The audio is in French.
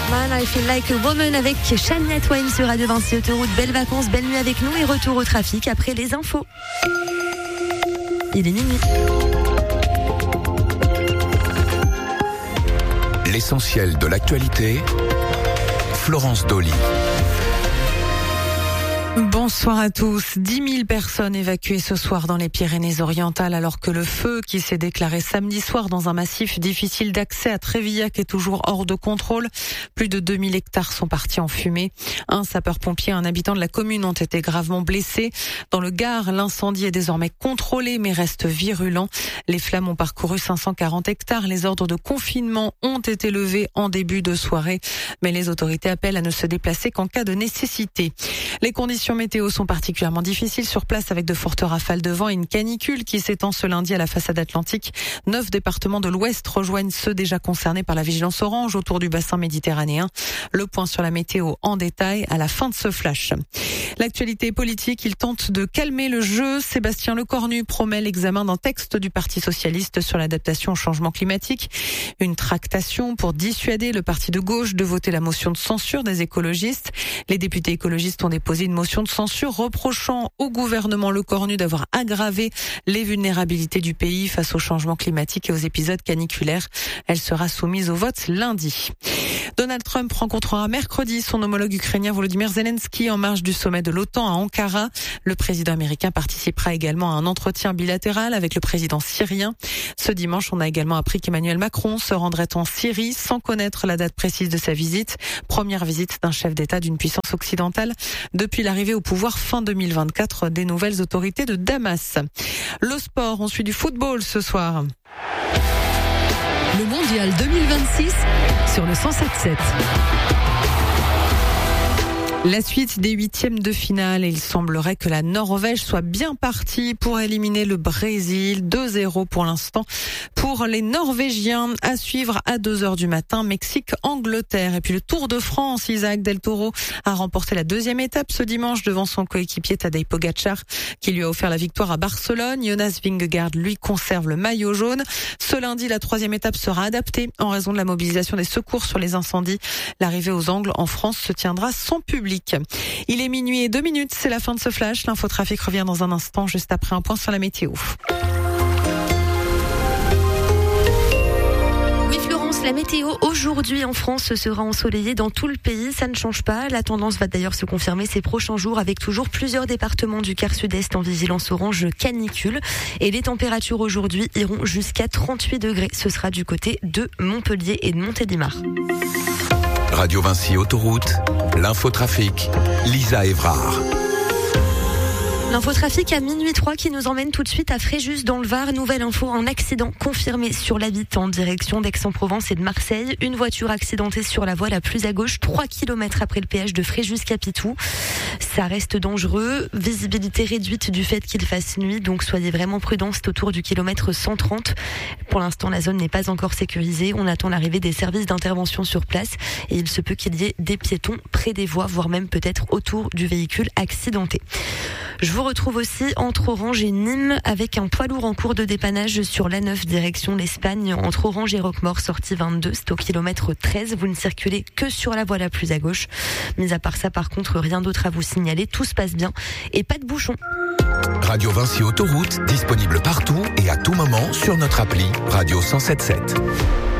Man, I Feel Like a Woman avec Shania Twain sur Radio Vinci Autoroute. Belles vacances, belle nuit avec nous et retour au trafic après les infos. Il est minuit. L'essentiel de l'actualité, Florence Dolly. Bonsoir à tous. 10 000 personnes évacuées ce soir dans les Pyrénées-Orientales alors que le feu qui s'est déclaré samedi soir dans un massif difficile d'accès à Trévillac est toujours hors de contrôle. Plus de 2000 hectares sont partis en fumée. Un sapeur-pompier et un habitant de la commune ont été gravement blessés. Dans le Gard, l'incendie est désormais contrôlé mais reste virulent. Les flammes ont parcouru 540 hectares. Les ordres de confinement ont été levés en début de soirée. Mais les autorités appellent à ne se déplacer qu'en cas de nécessité. Les conditions météo sont particulièrement difficiles sur place avec de fortes rafales de vent et une canicule qui s'étend ce lundi à la façade atlantique. 9 départements de l'Ouest rejoignent ceux déjà concernés par la vigilance orange autour du bassin méditerranéen. Le point sur la météo en détail à la fin de ce flash. L'actualité politique, il tente de calmer le jeu. Sébastien Lecornu promet l'examen d'un texte du Parti socialiste sur l'adaptation au changement climatique. Une tractation pour dissuader le parti de gauche de voter la motion de censure des écologistes. Les députés écologistes ont déposé une motion de censure reprochant au gouvernement Lecornu d'avoir aggravé les vulnérabilités du pays face au changement climatique et aux épisodes caniculaires. Elle sera soumise au vote lundi. Donald Trump rencontrera mercredi son homologue ukrainien Volodymyr Zelensky en marge du sommet de l'OTAN à Ankara. Le président américain participera également à un entretien bilatéral avec le président syrien. Ce dimanche, on a également appris qu'Emmanuel Macron se rendrait en Syrie sans connaître la date précise de sa visite. Première visite d'un chef d'État d'une puissance occidentale depuis l'arrivée au pouvoir fin 2024 des nouvelles autorités de Damas. Le sport, on suit du football ce soir. Le mondial 2026 sur le 107.7. La suite des huitièmes de finale, il semblerait que la Norvège soit bien partie pour éliminer le Brésil. 2-0 pour l'instant pour les Norvégiens. À suivre à 2h du matin, Mexique-Angleterre. Et puis le Tour de France, Isaac Del Toro a remporté la deuxième étape ce dimanche devant son coéquipier Tadej Pogačar qui lui a offert la victoire à Barcelone. Jonas Vingegaard, lui, conserve le maillot jaune. Ce lundi, la troisième étape sera adaptée en raison de la mobilisation des secours sur les incendies. L'arrivée aux Angles en France se tiendra sans public. Il est minuit et 2 minutes, c'est la fin de ce flash. L'infotrafic revient dans un instant, juste après un point sur la météo. Oui Florence, la météo aujourd'hui en France sera ensoleillée dans tout le pays, ça ne change pas. La tendance va d'ailleurs se confirmer ces prochains jours avec toujours plusieurs départements du quart sud-est en vigilance orange canicule. Et les températures aujourd'hui iront jusqu'à 38 degrés. Ce sera du côté de Montpellier et de Montélimar. Radio Vinci Autoroute, l'infotrafic, Lisa Evrard. L'infotrafic à minuit 3 qui nous emmène tout de suite à Fréjus dans le Var. Nouvelle info, un accident confirmé sur l'A8 en direction d'Aix-en-Provence et de Marseille. Une voiture accidentée sur la voie la plus à gauche, 3 km après le péage de Fréjus-Capitou. Ça reste dangereux, visibilité réduite du fait qu'il fasse nuit, donc soyez vraiment prudents, c'est autour du kilomètre 130. Pour l'instant, la zone n'est pas encore sécurisée. On attend l'arrivée des services d'intervention sur place et il se peut qu'il y ait des piétons près des voies, voire même peut-être autour du véhicule accidenté. Je vous retrouve aussi entre Orange et Nîmes avec un poids lourd en cours de dépannage sur l'A9 direction l'Espagne entre Orange et Roquemaure sortie 22, c'est au kilomètre 13. Vous ne circulez que sur la voie la plus à gauche. Mais à part ça, par contre, rien d'autre à vous signaler. Tout se passe bien et pas de bouchons. Radio Vinci Autoroute, disponible partout et à tout moment sur notre appli Radio 107.7.